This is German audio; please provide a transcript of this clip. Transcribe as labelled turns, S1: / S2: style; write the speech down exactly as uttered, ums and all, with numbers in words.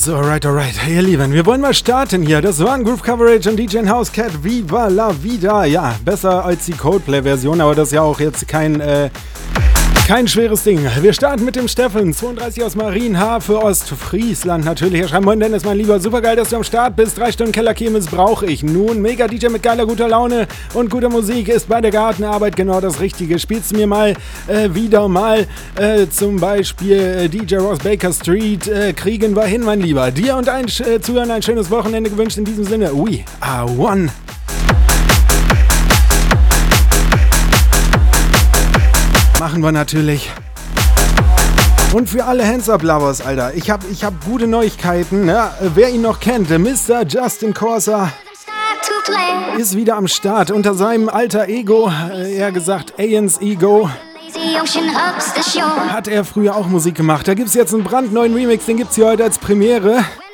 S1: So, alright, alright. Hey, ihr Lieben, wir wollen mal starten hier. Das war ein Groove Coverage und D J Housecat. Viva la vida. Ja, besser als die Coldplay-Version, aber das ist ja auch jetzt kein, äh, kein schweres Ding. Wir starten mit dem Steffen, zweiunddreißig aus Marienhafe, Ostfriesland natürlich. Er schreibt, moin Dennis, mein Lieber, supergeil, dass du am Start bist. Drei Stunden Kellerkirmes brauche ich nun. Mega D J mit geiler, guter Laune und guter Musik ist bei der Gartenarbeit genau das Richtige. Spielst du mir mal äh, wieder mal äh, zum Beispiel äh, D J Ross Baker Street, äh, kriegen wir hin, mein Lieber. Dir und ein äh, Zuhören ein schönes Wochenende gewünscht in diesem Sinne. We are one. Machen wir natürlich. Und für alle Hands-Up-Lovers, Alter, ich hab, ich hab gute Neuigkeiten. Ne? Wer ihn noch kennt, der Mister Justin Corsa ist wieder am Start unter seinem alter Ego, äh, eher gesagt Ian's Ego. Hat er früher auch Musik gemacht. Da gibt's jetzt einen brandneuen Remix, den gibt's hier heute als Premiere.